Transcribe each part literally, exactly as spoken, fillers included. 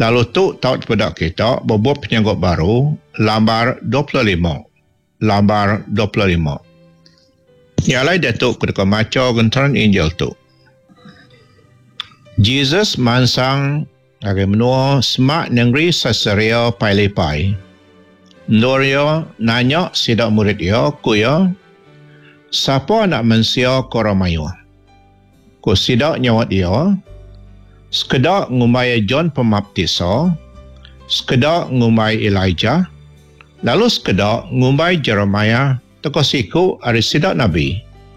Lalu tu tahu kepada kita berbuat penyanggut baru lambar dua puluh lima. Lambar dua puluh lima. Ialah dia tu ketika maca gentaran Injil tu. Jesus mansang hari menua semak negeri Caesarea Philippi. Norio nanya sidak murid dia, ku ya, siapa nak mensia koramayu? Ku sidak nyawat dia, sekedar ngumai John Pembaptisa, sekedar ngumai Elijah, lalu sekedar ngumai Jeremiah, teko siku ari sidak Nabi.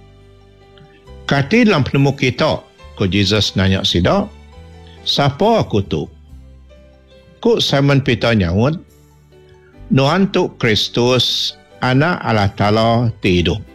Kati dalam penemu kita, ku Jesus nanya sidak, siapa aku tu? Ku Simon Peter nyawat, Nuhan tu Kristus, anak Allah Ta'ala ti hidup.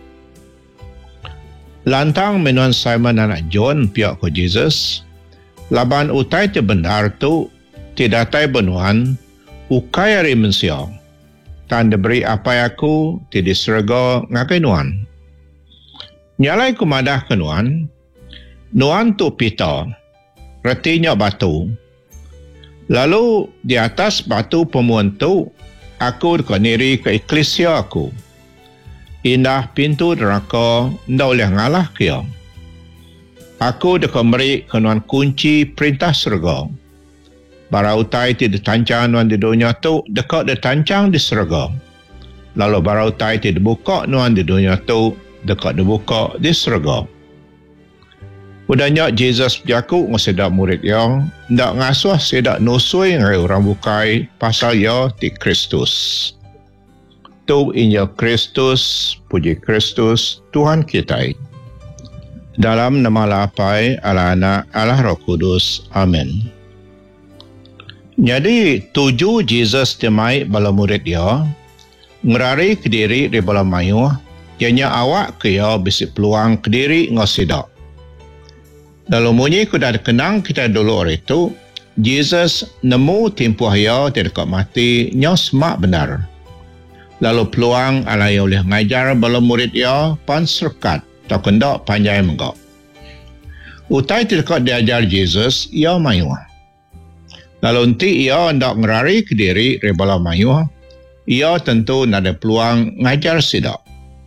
Lantang menuan Simon anak John pihak ku Jesus, laban utai ti benar tu, ti datai benuan, ukai hari mensia, tan diberi apa aku, ti diserga ngakai nuan. Nyalai kumadah ke nuan, nuan tu pita, retinya batu. Lalu di atas batu pemuan tu, aku dikoniri ke eklesia aku. Indah pintu neraka, ndak boleh ngalah kia. Aku dikemberi kenuan kunci perintah surga. Barautai ti ditancang nuan di dunia tu, dekat ditancang di surga. Lalu barautai ti dibuka nuan di dunia tu, dekat dibuka di surga. Udahnya Jesus berjaku ngesedak murid yang ndak ngasuh sedak nusui ngai orang bukai pasal ya ti Kristus. Tu Injil Kristus, puji Kristus, Tuhan kita. Dalam nama Lapai, Allah Anak, Allah Roh Kudus. Amin. Jadi tuju Jesus temai bala murid dia, ngerari ke diri di bala mayu, ianya awak ke ya bisi peluang ke diri ngosidak. Lalu munyi ku dah kenang kita dulu hari itu, Jesus nemu timpuh ya dekat mati, nya semak benar. Lalu peluang alai oleh ngajar bala murid ya pan serkat, tak kendak panjai menggak. Utai dekat diajar Jesus, ia mayu. Lalu nanti ia hendak ngerari ke diri dari bala mayu, ia tentu ada peluang ngajar sidak.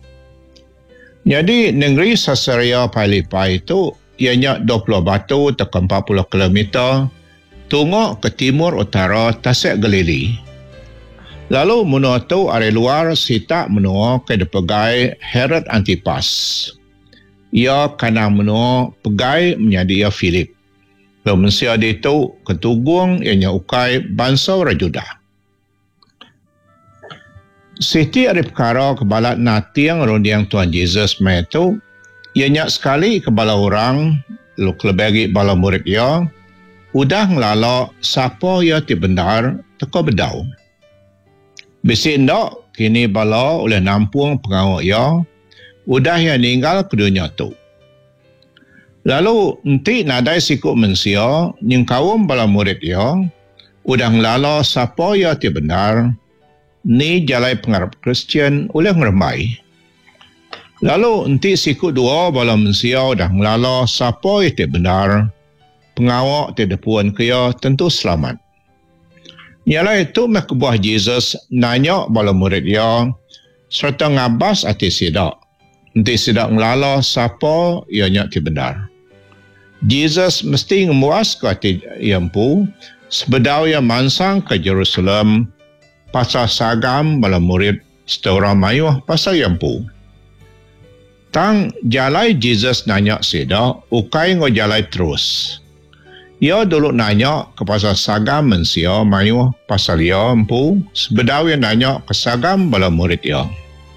Jadi negeri Caesarea Philippi itu, ianya dua puluh batu ke empat puluh kilometer, tunggu ke timur utara Tasik Galili. Lalu menua tu dari luar sita menua ke depegai Herod Antipas. Ia kena menua pegai menjadi ia Philip. Lalu mensia dia tu ketugung ianya ukai bangsa Rajudah. Siti ada perkara kebalat natiang rundiang Tuhan Yesus mai tu, ianya sekali kebala orang, lu kelebagi bala murid ia, udah ngelala siapa ia ti benar, teko bedau. Bisi ndak kini bala oleh nampung pengawal ia, udah yang ninggal ke dunia tu. Lalu nanti nadai sikut mensia, yang kaum bala murid ia, udah ngelala siapa ia ti benar, ni jalai pengarap Kristian oleh ngeremai. Lalu nanti sikut dua bala mensia dah ngelala siapa itu benar, pengawak tidak puan kaya tentu selamat. Ialah itu makbuah Jesus nanya bala murid dia, serta ngabas hati sidak. Nanti sidak ngelala siapa ianya ti benar. Jesus mesti ngemuas ke hati iampu, sebedau yang mansang ke Jerusalem, pasal sagam bala murid setelah mayuh pasal iampu. Tang jalai Jesus nanya sida, ukai ngo jalai terus. Ia dulu nanya ke pasal sagam mensia mayu pasal ia empu, sebedau yang nanya ke sagam bala murid ia.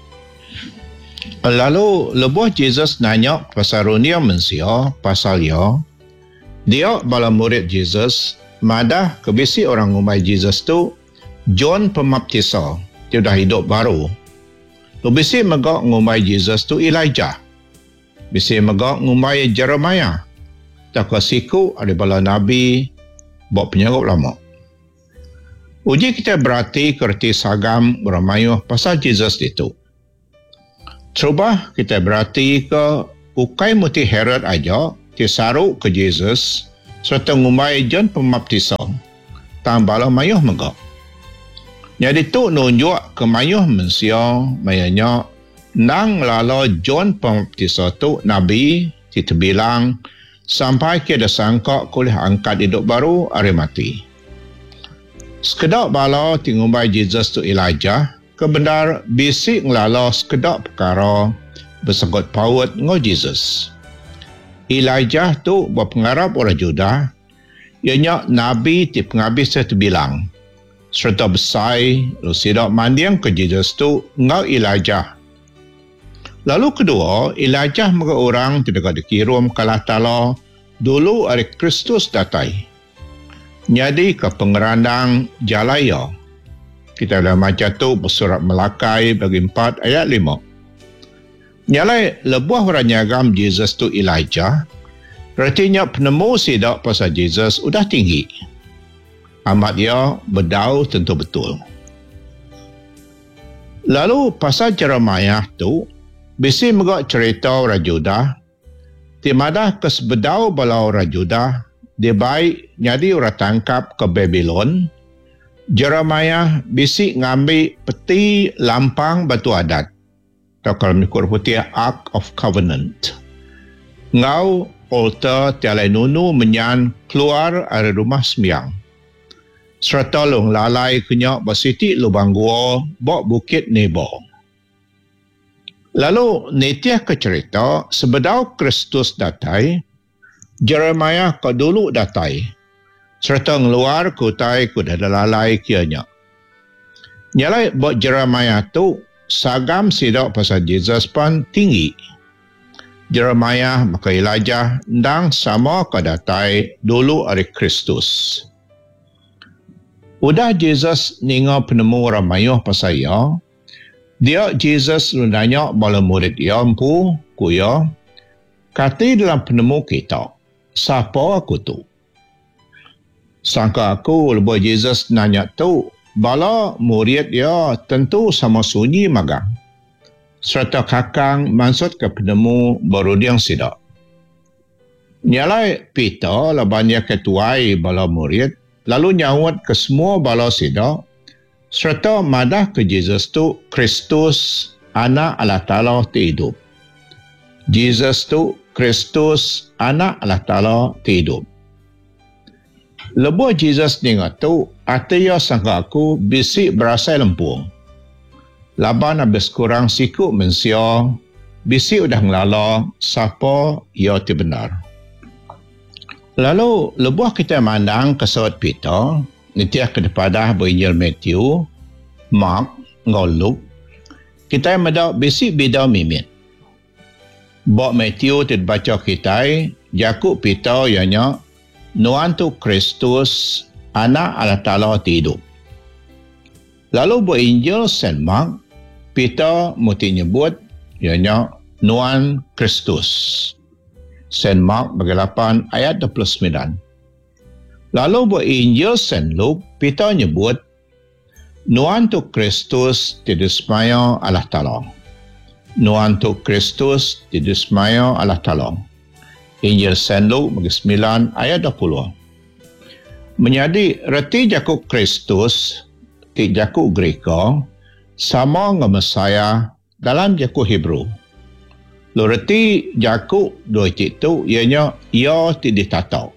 Lalu lebuh Jesus nanya pasal runia mensia pasal ia, dia bala murid Jesus madah kebisi orang umai Jesus tu, John Pembaptisa, dia dah hidup baru. Lu bisi megak ngumai Jesus tu Elijah. Bisi megak ngumai Jeremiah. Tak kasiku ada bala Nabi buat penyanggup lama. Uji kita berarti kerti sagam beramayuh pasal Jesus itu. Cuba kita berarti ke ukai muti Herod aja, ti saruk ke Jesus, serta ngumai John Pembaptisa. tang bala mayuh megak. Jadi tu nunjuk ke mayuh manusia mayanya nang lalo John Pembaptisa tu nabi kita bilang sampai ke dah sangka kuliah angkat hidup baru hari mati. Sekedap bala tingumbai Jesus tu Elijah kebenar bisik ngelala sekedap perkara bersegot paut ngo Jesus. Elijah tu berpengarap orang Judah ianya nabi ti penghabis tu bilang serta besai lu sidak mandiang ke Jesus tu ngau Elijah. Lalu kedua, Elijah mereka orang tidak dikirim ke Allah Ta'ala dulu hari Kristus datai. Jadi ke pengerandang jalaya. Kita dah macam tu bersurat Melakai bagi empat ayat lima. Nyalai lebuah orang nyagam Jesus tu Elijah. Artinya penemu sidak pasal Jesus sudah tinggi. Amat dia berdau tentu betul. Lalu pasal Jeremiah tu, bisi megak cerita orang Judah, timadah kesbedau bala orang Judah, dia baik nyadi orang tangkap ke Babylon. Jeremiah bisi ngambil peti lampang batu adat. Atau kalau mikir putih Ark of Covenant. Ngau altar tialai nunu menyan keluar dari rumah sembiang. Serta long lalai kenyak bersitik lubang gua bok bukit Nebo. Lalu netiah ke cerita sebedau Kristus datai, Jeremiah ke dulu datai. Serta ngeluar kutai ku dah lalai kianya. Nyalai buat Jeremiah tu sagam sidak pasal Jesus pun tinggi. Jeremiah maka Elijah ndang sama ke datai dulu hari Kristus. Udah Jesus ninga penemu orang mayuh pasal ia, dia Jesus nanya bala murid dia empu kuya, kata dalam penemu kita, siapa aku tu? Sangka aku lepas Jesus nanya tu, bala murid dia tentu sama sunyi magang. Serta kakang maksud ke penemu baru dia sidak. Nyalai Peter labanya ketuai bala murid, lalu nyawat ke semua bala sidak, serta madah ke Jesus tu Kristus anak Allah Ta'ala ti hidup. Jesus tu Kristus anak Allah Ta'ala ti hidup. Lebuh Jesus ni ngatu, artinya sangka aku bisik berasai lempung. Laban habis kurang sikut mensia, bisik udah ngelala, siapa ia ti benar. Lalu, lebuh kita mandang ke surat Peter, nitiah ke depadah berinjil Matthew, Mark, ngau Luke, kita mendak bisik beda mimit. Bok Matthew tidak baca kita, Yakub Peter ianya, Nuan tu Kristus, anak Allah Ta'ala hidup. Lalu buat Injil Saint Mark, Peter mesti nyebut, ianya Nuan Kristus. Saint Mark bagi lapan ayat dua puluh sembilan. Lalu buat Injil Saint Luke, Peter nyebut, Nuan tu Kristus didismaya Allah Ta'ala. Nuan tu Kristus didismaya Allah Ta'ala. Injil Saint Luke bagi sembilan ayat dua puluh. Menjadi reti jakuk Kristus, ti jakuk Greka, sama dengan Mesaya dalam jakuk Hebrew. Lo reti jakuk dua itu, ianya ia ti ditatak.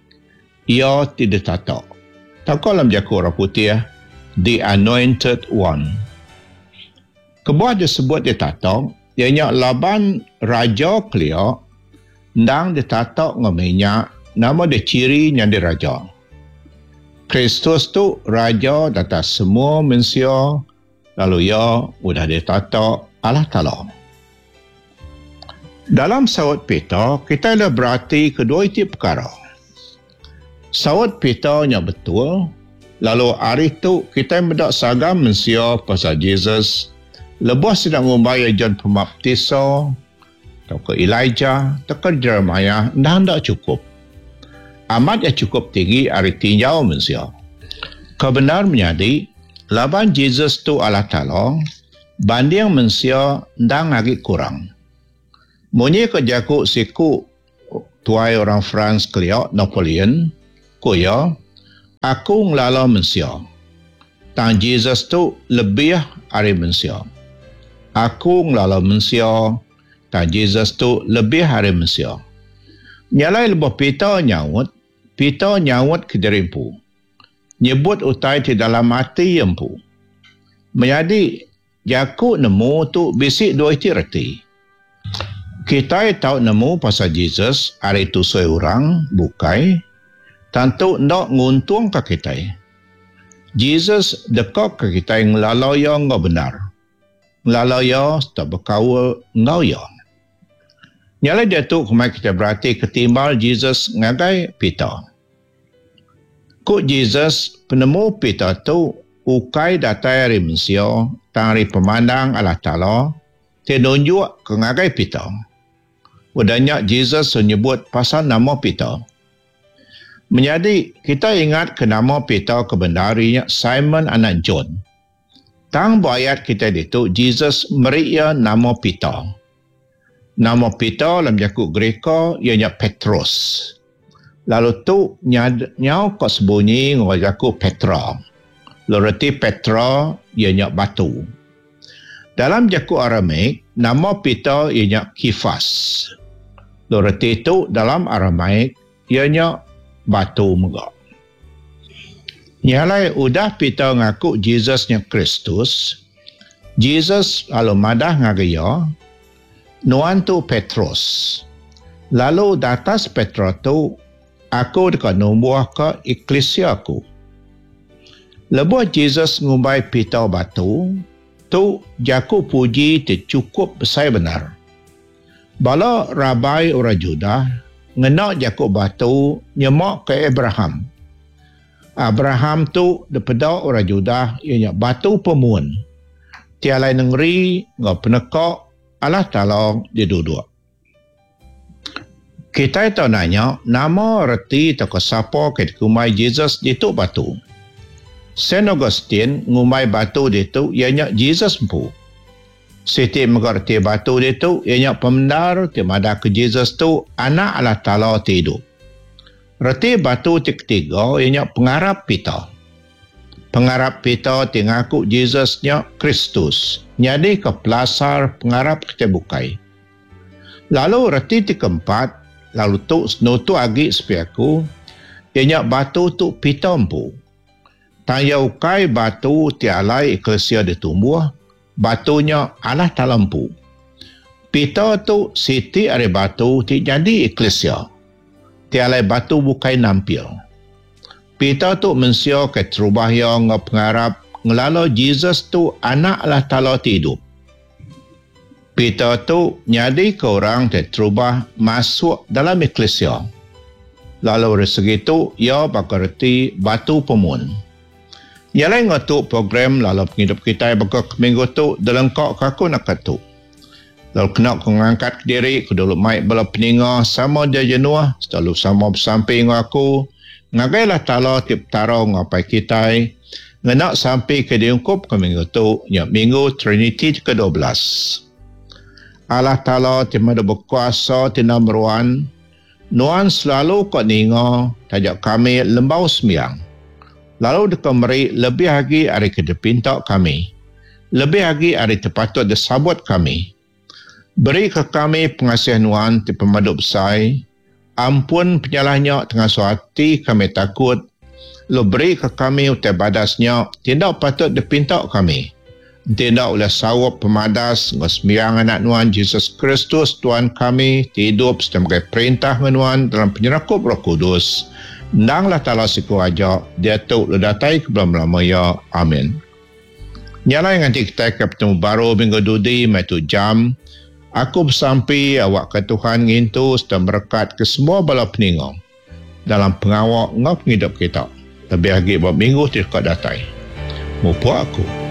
Ia ti ditatak. Tak dalam jakuk orang putih, the anointed one. Kebuah disebut ditatak, ianya laban raja kelia, ndang ditatak dengan minyak, nama dia ciri yang dia raja. Kristus tu raja atas semua manusia, lalu ia sudah ditatak Allah Ta'ala. Dalam sawat Peter, kita ada berarti kedua itu perkara. Sawat Peter yang betul, lalu hari itu kita mendak sagam manusia pasal Jesus, lepas sedang membayar John Pembaptisa, atau ke Elijah, atau ke Jeremiah, dah tak cukup. Amat yang cukup tinggi hari tinjau manusia. Kebenar menjadi, laban Jesus tu Allah Ta'ala, banding manusia dah lagi kurang. Munyi ke jakuk siku tuai orang France keliak, Napoleon, kuya, Aku ngelala mensio. Tang Jesus tu lebih hari mensio. Aku ngelala mensio. Tang Jesus tu lebih hari mensio. Nyalai lebih Peter nyawut. Peter nyawut ke derimpu. Nyebut utai di dalam hati empu. Menjadi Yakub nemu tu bisik dua iti reti. Kita tahu nemu pasal Jesus hari tu seorang bukai. Tentu nak nguntung ke kita. Jesus dekat ke kita yang lalaya ngau benar. Lalaya tak berkawal ngau ya. Nyala dia tu kemai kita berarti ketimbal Jesus ngagai Peter. Kuk Jesus penemu Peter tu ukai datai hari mensio tangri pemandang Allah Ta'ala tenunjuk ke ngagai Peter. Udahnya Jesus menyebut pasal nama Peter. Menjadi kita ingat ke nama Peter kebenarinya Simon anak John. Tang ayat kita itu Jesus meria nama Peter. Nama Peter dalam Yakub Greka ianya Petrus. Lalu tu nyau kau sebunyi ngau Yakub Petra. Lalu Petra ianya batu. Dalam Yakub Aramaik nama Peter ianya Kifas. Lalu itu dalam Aramaik ianya batu megak. Nyalai udah Peter ngaku Jesusnya Kristus. Jesus lalu madah ngagaya. Nuan tu Petrus. Lalu datas Petra tu aku dekat numbuh ke eklesia aku. Lebuh Jesus ngumbai Peter batu. Tu jaku puji tercukup besar benar. Bala rabai orang Judah ngenak Yakub batu nyemak ke Abraham. Abraham tu daripada orang Judah ianya batu pemun. Tialai negeri ngau penekak Allah Ta'ala diduduk. Kita tahu nanya nama reti tak siapa ke kumai Jesus itu batu. Saint Augustine ngumai batu itu ianya Jesus empu. Siti mengerti batu itu ianya pembenar timada ke Jesus tu anak Allah Ta'ala hidup. Reti batu ketiga ianya pengarap Peter. Pengarap Peter tingaku Jesusnya Kristus. Jadi ke pelasar pengarap kita bukai. Lalu reti keempat, lalu tu senutu agi sepiaku, ianya batu tu Peter empu. Tanya ukai batu tialai eklesia ditumbuh, batunya Allah Ta'ala empu. Peter tu siti ari batu ti jadi eklesia. Tialai batu bukai nampil. Peter tu mensio ke terubah yang pengarap ngelalo Jesus tu anak Allah Ta'ala hidup. Peter tu nyadi ke orang te terubah masuk dalam eklesia. Lalu dari segitu ia bakarti batu pemun. Ialah ngatu program lalu penghidup kita baka minggu tu delengkak kaku nak katu. Lalu kena mengangkat diri ke dulu mai bala peninga sama dia jenuah selalu sama bersamping aku. Ngagailah Ta'ala tip tarong ngapai kita ngenak sampai ke diungkup ke minggu tu nya minggu Trinity ke dua belas. Allah Ta'ala timada berkuasa tina meruan nuan selalu kau ninga tajak kami lembau sembiang. Lalu dikemeri lebih lagi hari kedepintak kami. Lebih lagi hari terpatut disabut kami. Beri ke kami pengasihan nuan di pemadu besar. Ampun penyalahnya tengah suhati kami takut. Lo beri ke kami utai badasnya tidak patut dipintak kami. Tidak oleh sawap pemadas ngesmiang anak nuan Jesus Kristus Tuhan kami hidup sebagai perintah nuan dalam penyerakup Roh Kudus. Nanglah Ta'ala siku aja dia tu ledatai ke belum lama ya. Amin. Nyala yang nanti kita ke bertemu baru minggu dudi maitu jam. Aku bersampai awak ke Tuhan ngintu dan berkat ke semua bala peninggal dalam pengawak ngau penghidup kita. Lebih lagi buat minggu tidak datai. Mupu aku.